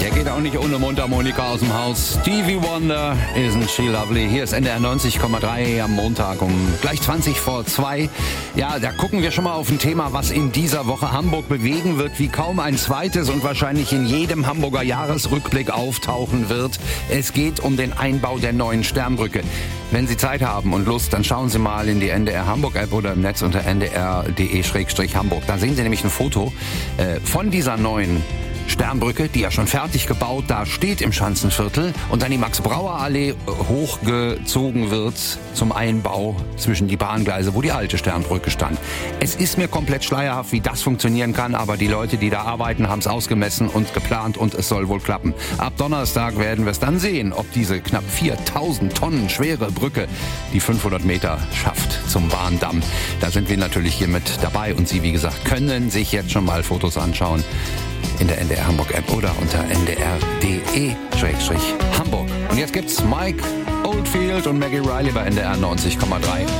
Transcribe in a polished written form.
Der geht auch nicht ohne Mundharmonika aus dem Haus. Stevie Wonder, Isn't She Lovely? Hier ist NDR 90,3 am Montag um gleich 20 vor 2. Ja, da gucken wir schon mal auf ein Thema, was in dieser Woche Hamburg bewegen wird, wie kaum ein zweites und wahrscheinlich in jedem Hamburger Jahresrückblick auftauchen wird. Es geht um den Einbau der neuen Sternbrücke. Wenn Sie Zeit haben und Lust, dann schauen Sie mal in die NDR Hamburg App oder im Netz unter ndr.de/Hamburg. Da sehen Sie nämlich ein Foto von dieser neuen Sternbrücke, die ja schon fertig gebaut da steht im Schanzenviertel und dann die Max-Brauer-Allee hochgezogen wird zum Einbau zwischen die Bahngleise, wo die alte Sternbrücke stand. Es ist mir komplett schleierhaft, wie das funktionieren kann, aber die Leute, die da arbeiten, haben es ausgemessen und geplant und es soll wohl klappen. Ab Donnerstag werden wir es dann sehen, ob diese knapp 4000 Tonnen schwere Brücke die 500 Meter schafft zum Bahndamm. Da sind wir natürlich hier mit dabei und Sie, wie gesagt, können sich jetzt schon mal Fotos anschauen in der NDR Hamburg App oder unter ndr.de/Hamburg. Und jetzt gibt's Mike Oldfield und Maggie Riley bei NDR 90,3.